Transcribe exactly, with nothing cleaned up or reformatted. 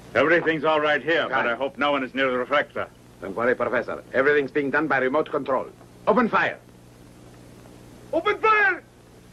Everything's all right here, but I hope no one is near the reflector. Don't worry, Professor. Everything's being done by remote control. Open fire. Open fire!